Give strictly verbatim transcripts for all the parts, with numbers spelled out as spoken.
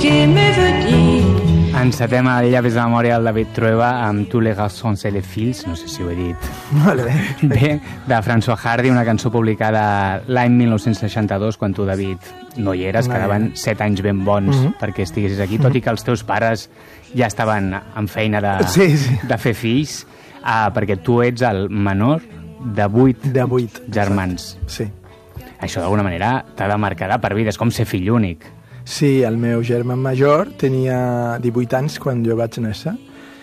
Encetem el Llavis de memòria del David Trueba amb Tous les garçons et les filles, no sé si ho he dit molt bé, bé, de François Hardy, una cançó publicada l'any mil nou-cents seixanta-dos, quan tu, David, no hi eres, no, quedaven set anys ben bons mm -hmm. perquè estiguessis aquí, tot i que els teus pares ja estaven en feina de, sí, sí. de fer fills, uh, perquè tu ets el menor de vuit, de vuit germans. Sí. Això d'alguna manera t'ha de marcar per vida, és com ser fill únic. Sí, el meu germà major tenia divuit anys quan jo vaig néixer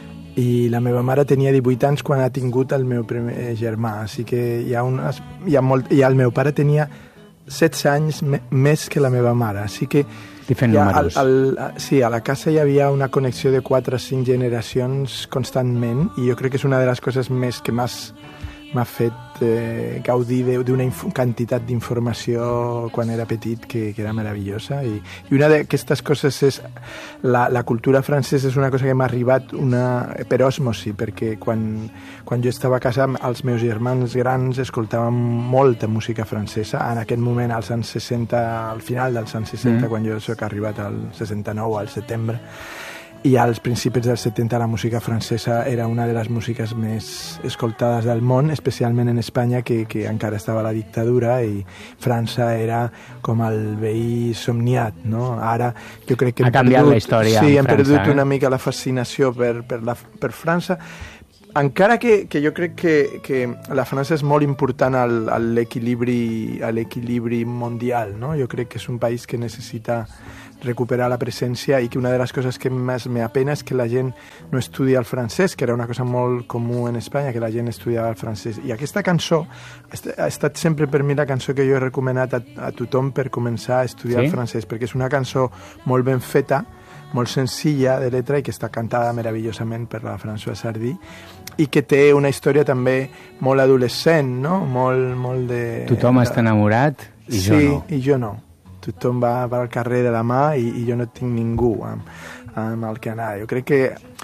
i la meva mare tenia divuit anys quan ha tingut el meu primer germà, així que hi ha unes, hi ha molt, i el meu pare tenia setze anys me, més que la meva mare, així que diferents números. Al, al, sí, a la casa hi havia una connexió de quatre o cinc generacions constantment i jo crec que és una de les coses més que m'ha fet eh, gaudir d'una quantitat d'informació quan era petit que, que era meravellosa i, i una d'aquestes coses és la, la cultura francesa és una cosa que m'ha arribat una, per osmosi perquè quan, quan jo estava a casa els meus germans grans escoltaven molta música francesa en aquest moment als anys seixanta, al final dels anys seixanta mm. quan jo soc arribat al seixanta-nou al setembre i als principis dels setanta la música francesa era una de les músiques més escoltades del món, especialment en Espanya, que, que encara estava la dictadura i França era com el veí somniat, no? Ara jo crec que ha canviat perdut, la història sí, en hem França, perdut eh? una mica la fascinació per, per, la, per França, encara que, que jo crec que, que la França és molt important al, a l'equilibri a l'equilibri mundial, no? Jo crec que és un país que necessita recuperar la presència i que una de les coses que més me apena és que la gent no estudia el francès, que era una cosa molt comú en Espanya, que la gent estudiava el francès. I aquesta cançó ha estat sempre per mi la cançó que jo he recomanat a, a tothom per començar a estudiar sí? el francès, perquè és una cançó molt ben feta, molt senzilla de letra i que està cantada meravellosament per la Françoise Hardy i que té una història també molt adolescent, no? Molt, molt de... Tothom està enamorat i jo sí, no. Sí, i jo no. Tothom va al carrer de la mà i, i jo no tinc ningú amb, amb el que anar. Jo crec que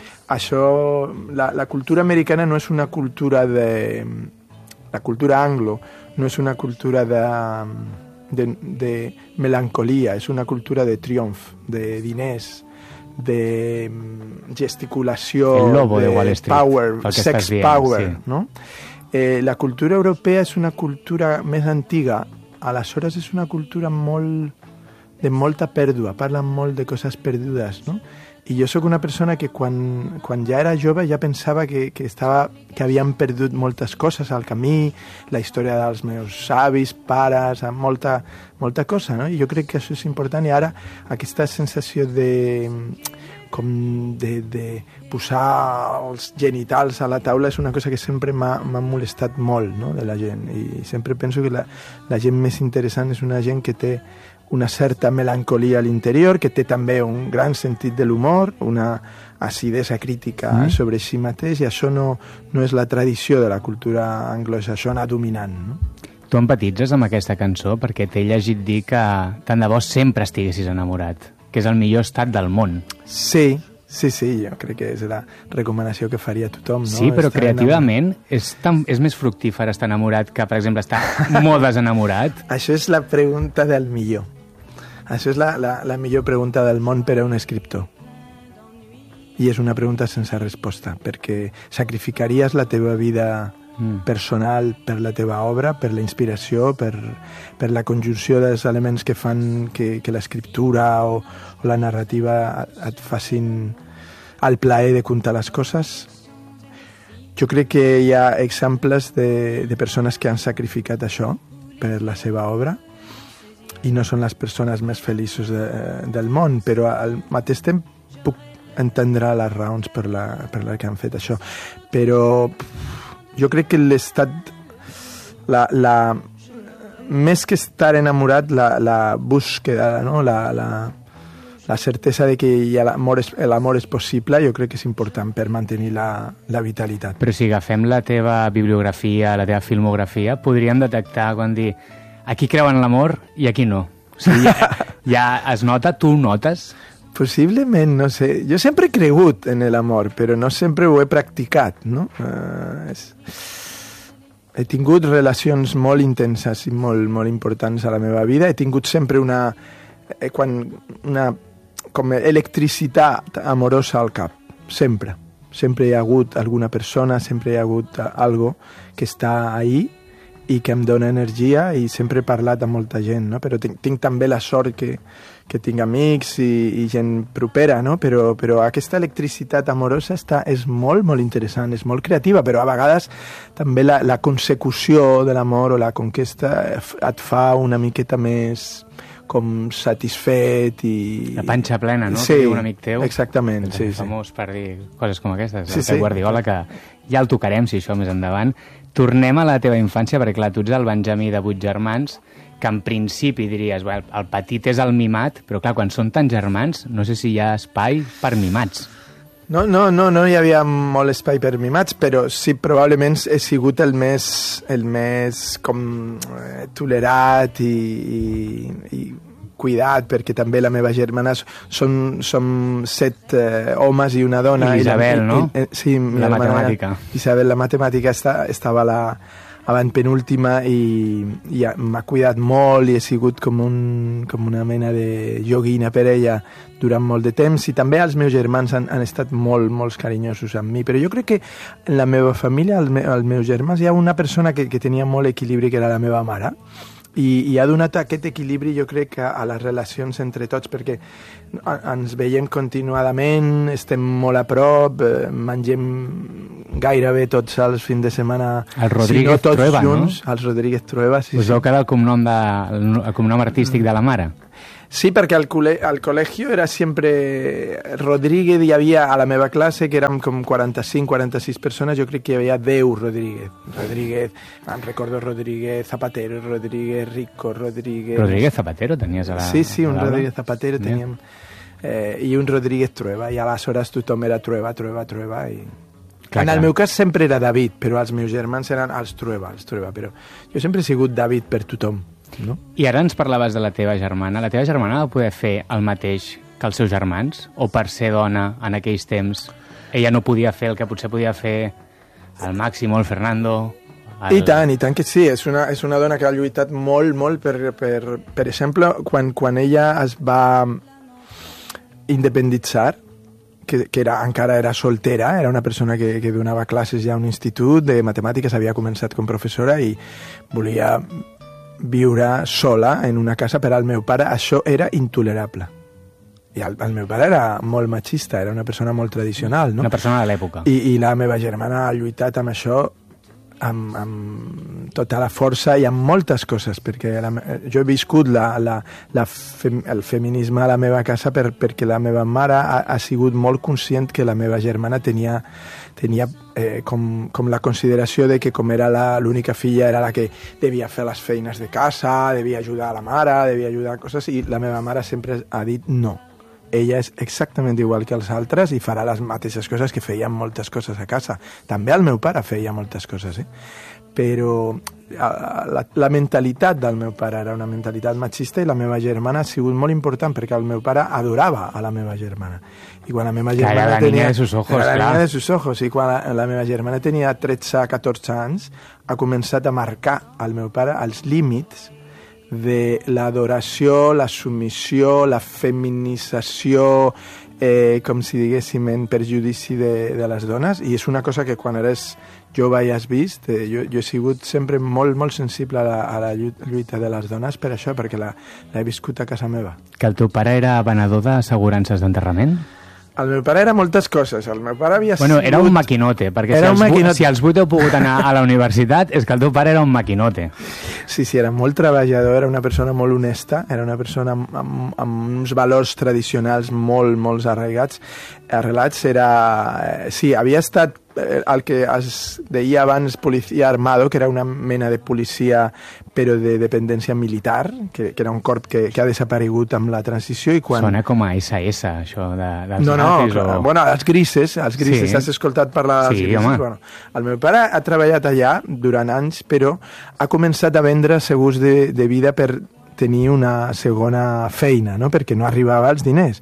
això, la, la cultura americana no és una cultura de... La cultura anglo no és una cultura de, de, de melancolia, és una cultura de triomf, de diners, de gesticulació, el lobo de, de Wall Street, power, sex dient, power, sí. no? Eh, la cultura europea és una cultura més antiga, aleshores és una cultura molt, de molta pèrdua, parlen molt de coses perdudes, no? I jo sóc una persona que quan, quan ja era jove ja pensava que, que, estava, que havíem perdut moltes coses al camí, la història dels meus avis, pares, molta, molta cosa, no? I jo crec que això és important i ara aquesta sensació de com de, de posar els genitals a la taula és una cosa que sempre m'ha molestat molt, no?, de la gent, i sempre penso que la, la gent més interessant és una gent que té una certa melancolia a l'interior, que té també un gran sentit de l'humor, una acidesa crítica mm. sobre si mateix, i això no, no és la tradició de la cultura anglosaxona dominant, no? Tu empatitzes amb aquesta cançó perquè t'he llegit dir que tant de bo sempre estiguessis enamorat, que és el millor estat del món. Sí, sí, sí, jo crec que és la recomanació que faria tothom, no? Sí, però estar creativament és, tan, és més fructífer estar enamorat que, per exemple, estar molt desenamorat. Això és la pregunta del millor. Això és la, la, la millor pregunta del món per a un escriptor. I és una pregunta sense resposta, perquè sacrificaries la teva vida mm. personal per la teva obra, per la inspiració, per, per la conjunció dels elements que fan que, que l'escriptura o, o la narrativa et facin el plaer de contar les coses. Jo crec que hi ha exemples de, de persones que han sacrificat això per la seva obra i no són les persones més feliços de, del món, però al mateix temps puc entendre les raons per la, per la que han fet això. Però jo crec que l'estat, la, la, més que estar enamorat, la, la búsqueda, no? la, la, la certesa de que l'amor és, l'amor és possible, jo crec que és important per mantenir la, la vitalitat. Però si agafem la teva bibliografia, la teva filmografia, podríem detectar quan dir aquí creuen l'amor i aquí no. O sigui, ja, ja es nota, tu ho notes? Possiblement, no sé. Jo sempre he cregut en l'amor, però no sempre ho he practicat, no? Uh, és... He tingut relacions molt intenses i molt, molt importants a la meva vida. He tingut sempre una... Eh, quan una com electricitat amorosa al cap, sempre. Sempre hi ha hagut alguna persona, sempre hi ha hagut algo que està ahí i que em dona energia, i sempre he parlat amb molta gent, no? Però tinc, tinc també la sort que, que tinc amics i, i gent propera, no? Però, però aquesta electricitat amorosa està, és molt, molt interessant, és molt creativa, però a vegades també la, la consecució de l'amor o la conquesta et fa una miqueta més com satisfet i... La panxa plena, no? Sí, que diu un amic teu. Exactament, sí, sí. Famós per dir coses com aquestes, sí, el sí. Guardiola, que ja el tocarem, si això més endavant. Tornem a la teva infància, perquè clar, tu ets el Benjamí de vuit germans, que en principi diries, well, el petit és el mimat, però clar, quan són tants germans, no sé si hi ha espai per mimats. No, no, no, no hi havia molt espai per mimats, però sí, probablement he sigut el més, el més com eh, tolerat i, i, i cuidat, perquè també la meva germana són, som set eh, homes i una dona. I Isabel, i, no? I, i, sí, la matemàtica. Isabel, la matemàtica, està, estava la avantpenúltima i, i m'ha cuidat molt i he sigut com, un, com una mena de joguina per ella durant molt de temps, i també els meus germans han, han estat molt, molt carinyosos amb mi, però jo crec que en la meva família, els, me, els meus germans, hi ha una persona que, que tenia molt equilibri, que era la meva mare, i, i ha donat aquest equilibri, jo crec, a, a les relacions entre tots, perquè ens veiem continuadament, estem molt a prop, eh, mengem gairebé tots els fins de setmana, el Rodríguez, si no tots Trueba, junts, no? Els Rodríguez Trueba, sí, Us sí. veu quedar el cognom, de, el cognom artístic de la mare? Sí, perquè al, cole, al col·legio era sempre Rodríguez, hi havia a la meva classe, que érem com quaranta-cinc quaranta-sis persones, jo crec que hi havia deu Rodríguez. Rodríguez, em recordo Rodríguez Zapatero, Rodríguez Rico, Rodríguez... Rodríguez Zapatero tenies a la... Sí, sí, un a Rodríguez Zapatero teníem, eh, i un Rodríguez Trueba, i aleshores tothom era Trueba, Trueba, Trueba, i... Clar, en el clar. meu cas sempre era David, però els meus germans eren els Trueba, els Trueba, però jo sempre he sigut David per tothom. No? I ara ens parlaves de la teva germana. La teva germana va poder fer el mateix que els seus germans? O per ser dona en aquells temps ella no podia fer el que potser podia fer el Máximo, el Fernando... El... I tant, i tant que sí. És una, és una dona que ha lluitat molt, molt per... Per, per exemple, quan, quan ella es va independitzar, que, que era, encara era soltera, era una persona que, que donava classes ja a un institut de matemàtiques, havia començat com professora i volia viure sola en una casa per al meu pare, això era intolerable. I el, el meu pare era molt machista, era una persona molt tradicional, no? Una persona de l'època. I, I la meva germana ha lluitat amb això amb, amb tota la força i amb moltes coses, perquè la, jo he viscut la, la, la fem, el feminisme a la meva casa per, perquè la meva mare ha, ha sigut molt conscient que la meva germana tenia, tenia eh, com, com la consideració de que com era l'única filla era la que devia fer les feines de casa, devia ajudar a la mare, devia ajudar a coses, i la meva mare sempre ha dit no. Ella és exactament igual que els altres i farà les mateixes coses, que feien moltes coses a casa. També el meu pare feia moltes coses, eh? Però la, la mentalitat del meu pare era una mentalitat machista, i la meva germana ha sigut molt important perquè el meu pare adorava a la meva germana. I quan la meva germana era la tenia, niña de sus ojos, era la clar. niña de sus ojos, i quan la, la meva germana tenia tretze catorze anys, ha començat a marcar al meu pare els límits de l'adoració, la submissió, la feminització, eh, com si diguéssim en perjudici de, de les dones, i és una cosa que quan eres jove ja has vist. Eh, jo, jo he sigut sempre molt, molt sensible a la, a la lluita de les dones per això, perquè l'he viscut a casa meva. Que el teu pare era venedor d'assegurances d'enterrament? El meu pare era moltes coses. El meu pare havia bueno, sigut... era un maquinote, perquè si era els, maquinote. si els vuit heu pogut anar a la universitat és que el teu pare era un maquinote. Sí, sí, era molt treballador, era una persona molt honesta, era una persona amb, amb, amb uns valors tradicionals molt, molt arraigats. Arrelats era... Sí, havia estat el que es deia abans policia armado, que era una mena de policia però de dependència militar, que, que era un corp que, que ha desaparegut amb la transició. I quan... Sona com a essa essa, això de, dels no, no, nazis. No, o... bueno, els grises, els grises, sí. Has escoltat parlar dels sí, grises? Home. Bueno, el meu pare ha treballat allà durant anys, però ha començat a vendre segurs de, de vida per tenir una segona feina, no? Perquè no arribava als diners.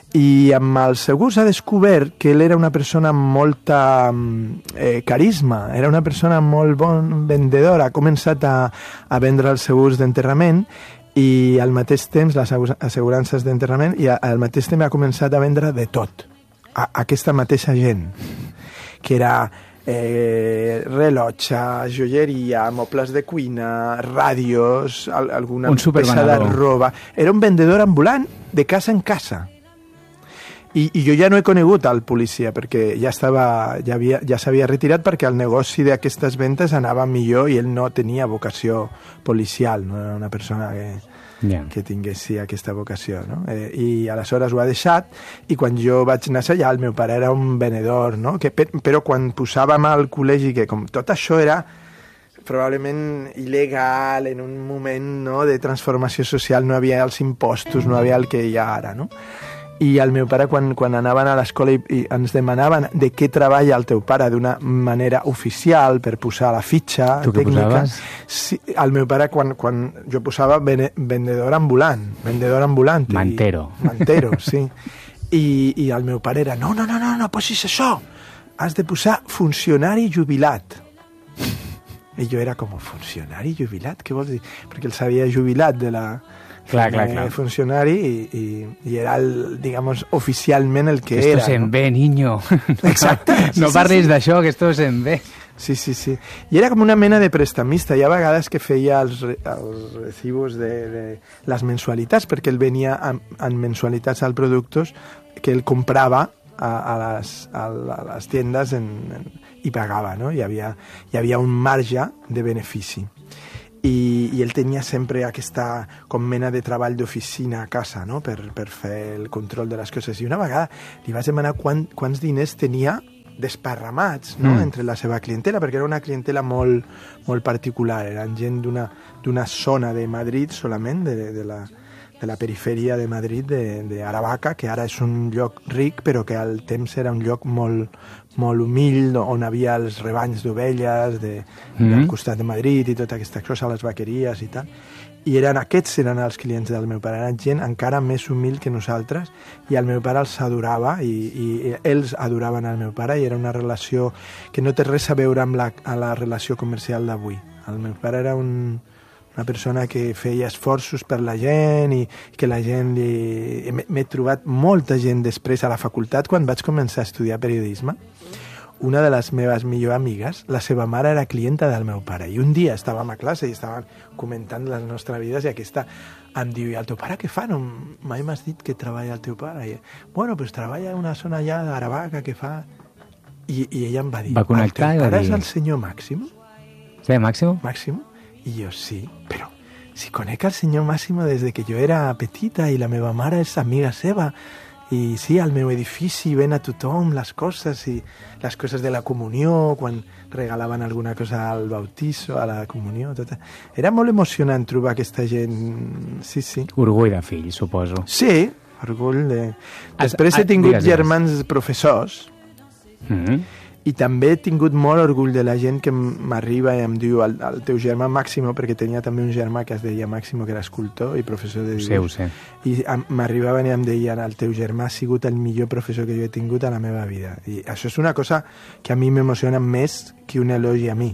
I amb els segurs ha descobert que ell era una persona amb molta eh, carisma, era una persona molt bon vendedora, ha començat a, a vendre els segurs d'enterrament i al mateix temps les assegurances d'enterrament, i al mateix temps ha començat a vendre de tot a aquesta mateixa gent, que era eh, rellotge, joieria, mobles de cuina, ràdios, alguna peça de roba. Era un vendedor ambulant de casa en casa. I, i jo ja no he conegut al policia perquè ja estava, ja havia, ja s'havia retirat, perquè el negoci d'aquestes ventes anava millor i ell no tenia vocació policial, no era una persona que, yeah. que tingués sí, aquesta vocació, no? Eh, i aleshores ho ha deixat, i quan jo vaig anar allà el meu pare era un venedor, no? Que, però quan posàvem al col·legi, que com tot això era probablement il·legal, en un moment, no, de transformació social, no havia els impostos, no havia el que hi ha ara, no? I el meu pare, quan, quan anaven a l'escola i, i ens demanaven de què treballa el teu pare d'una manera oficial per posar la fitxa tu tècnica, sí, el meu pare, quan, quan jo posava vene, vendedor ambulant, vendedor ambulant. Mantero. I, mantero, sí. I, I el meu pare era, no, no, no, no, no posis això, has de posar funcionari jubilat. I jo era com, funcionari jubilat? Què vols dir? Perquè el s'havia jubilat de la... Clar, clar, clar. funcionari i, i, i era, el, digamos, oficialment el que esto era. Esto se ¿no? ve, niño. Exacte. No sí, parlis sí, d'això, que esto se ve. Sí, sí, sí. I era com una mena de prestamista. Hi ha vegades que feia els, els recibos de, de les mensualitats, perquè ell venia amb, amb mensualitats als productes que ell comprava a, a, les, a, a les tiendes en, en, i pagava, no? Hi havia, hi havia un marge de benefici. I, i ell tenia sempre aquesta com mena de treball d'oficina a casa, no? per, per fer el control de les coses. I una vegada li vaig demanar quant, quants diners tenia desparramats, no? mm. entre la seva clientela, perquè era una clientela molt, molt particular. Eren gent d'una, d'una zona de Madrid solament, de, de, la, de la perifèria de Madrid, de, de Aravaca, que ara és un lloc ric, però que al temps era un lloc molt, molt humil, on havia els rebanys d'ovelles de, mm. del costat de Madrid i tota aquesta cosa, les vaqueries i tal. I eren, aquests eren els clients del meu pare, eren gent encara més humil que nosaltres, i el meu pare els adorava i, i ells adoraven el meu pare, i era una relació que no té res a veure amb la, amb la relació comercial d'avui. El meu pare era un, una persona que feia esforços per la gent i que la gent li... M'he trobat molta gent després a la facultat, quan vaig començar a estudiar periodisme. Una de les meves millors amigues, la seva mare era clienta del meu pare, i un dia estàvem a classe i estàvem comentant les nostres vides, i aquesta em diu, i el teu pare què fa? No, mai m'has dit que treballa el teu pare. I, bueno, pues treballa en una zona allà d'Aravaca, que fa... I, I ella em va dir, va connectar, el teu pare dir... és el senyor Máximo? Sí, Máximo? Máximo? I jo, sí, però si conec el senyor Máximo des de que jo era petita i la meva mare és amiga seva, i sí, al meu edifici ven a tothom les coses, i les coses de la comunió, quan regalaven alguna cosa al bautizo, a la comunió, tot. Era molt emocionant trobar aquesta gent, sí, sí. Orgull de fill, suposo. Sí, orgull de... Després he tingut digues, germans digues. professors, mm-hmm. i també he tingut molt orgull de la gent que m'arriba i em diu el, el teu germà Máximo, perquè tenia també un germà que es deia Máximo, que era escultor i professor de dibuix. Sí, ho sé. I m'arribaven i em deien, el teu germà ha sigut el millor professor que jo he tingut a la meva vida. I això és una cosa que a mi m'emociona més que un elogi a mi.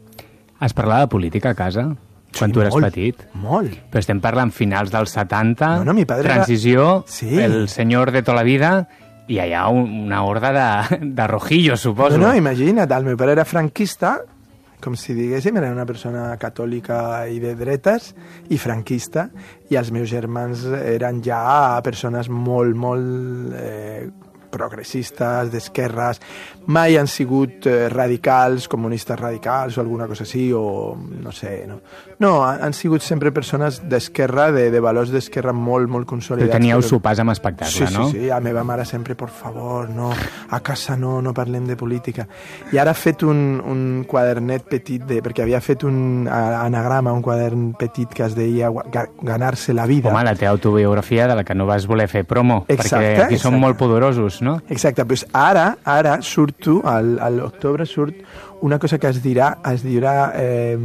Has parlat de política a casa? Quan sí, tu eres molt, petit? Molt. Però estem parlant finals dels setanta, no, no, mi padre transició, era... sí. el senyor de tota la vida... I hi ha una horda de, de rojillos, suposo. No, no, imagina't, el meu pare era franquista, com si diguéssim, era una persona catòlica i de dretes, i franquista, i els meus germans eren ja persones molt, molt eh, progressistes, d'esquerres, mai han sigut eh, radicals, comunistes radicals o alguna cosa així, o no sé, no. No, han sigut sempre persones d'esquerra, de, de valors d'esquerra molt, molt consolidats. Però teníeu sopars amb espectacle, sí, no? Sí, sí, la meva mare sempre, por favor, no, a casa no, no parlem de política. I ara ha fet un, un quadernet petit, de, perquè havia fet un anagrama, un quadern petit que es deia Ganar-se la vida. Home, la teva autobiografia de la que no vas voler fer promo, exacte, perquè aquí exacte. Són molt poderosos, no? Exacte, doncs ara, ara surto, al, a l'octubre surt una cosa que es dirà, es dirà eh,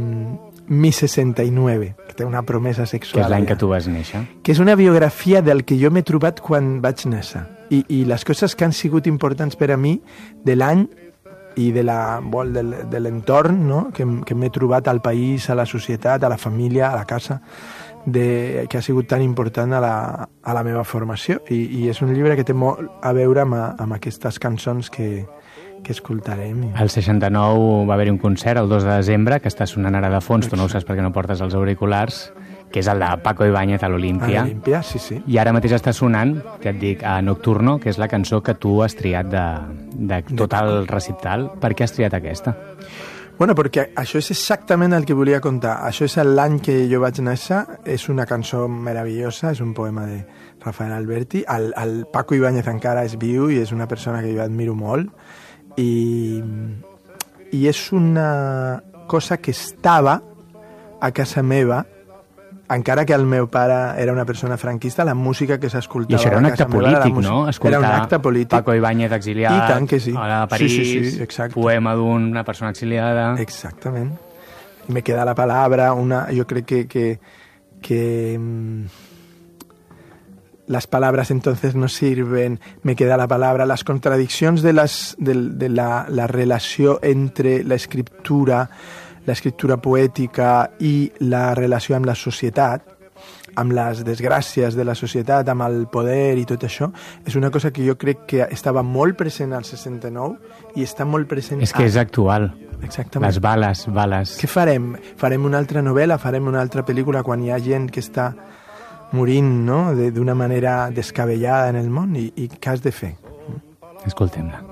Mi sesenta y nueve, que té una promesa sexual. Que és l'any allà, que tu vas néixer. Que és una biografia del que jo m'he trobat quan vaig néixer. I, i les coses que han sigut importants per a mi de l'any i de la, vol, de, de l'entorn, no? que, que m'he trobat al país, a la societat, a la família, a la casa. de, que ha sigut tan important a la, a la meva formació. I, i és un llibre que té molt a veure amb, amb aquestes cançons que, que escoltarem. El seixanta-nou va haver-hi un concert el dos de desembre que està sonant ara de fons, tu no ho saps perquè no portes els auriculars, que és el de Paco Ibáñez a l'Olímpia. A l'Olímpia, sí, sí. I ara mateix està sonant, ja et dic, a Nocturno, que és la cançó que tu has triat de, de tot el recital. Per què has triat aquesta? Bueno, perquè això és exactament el que volia contar. Això és l'any que jo vaig néixer, és una cançó meravellosa, és un poema de Rafael Alberti. El, el Paco Ibáñez encara és viu i és una persona que jo admiro molt. I, i és una cosa que estava a casa meva, encara que el meu pare era una persona franquista, la música que s'escoltava... I això era un acte polític, no? Escoltar era un acte polític. Paco Ibáñez exiliat, I tant que sí. a París, sí, sí, sí, exacte. Poema d'una persona exiliada... Exactament. I me queda la palabra, una, jo crec que... que, que mmm, las palabras entonces no sirven, me queda la palabra, las contradiccions de, les, de, de la, la relació entre la escriptura, la escriptura poètica i la relació amb la societat, amb les desgràcies de la societat, amb el poder i tot això, és una cosa que jo crec que estava molt present al seixanta-nou i està molt present... És que és actual. Exactament. Les bales, bales. Què farem? Farem una altra novel·la, farem una altra pel·lícula quan hi ha gent que està morint, no?, d'una manera descabellada en el món, i, i què has de fer? Escoltem-la.